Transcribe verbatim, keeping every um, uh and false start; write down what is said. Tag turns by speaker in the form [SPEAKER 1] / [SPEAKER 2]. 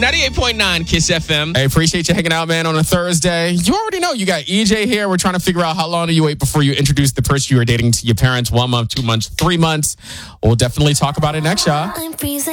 [SPEAKER 1] ninety-eight point nine Kiss F M.
[SPEAKER 2] Hey, appreciate you hanging out, man, on a Thursday. You already know you got E J here. We're trying to figure out how long do you wait before you introduce the person you were dating to your parents. One month, two months, three months. We'll definitely talk about it next, y'all.
[SPEAKER 3] I'm freezing.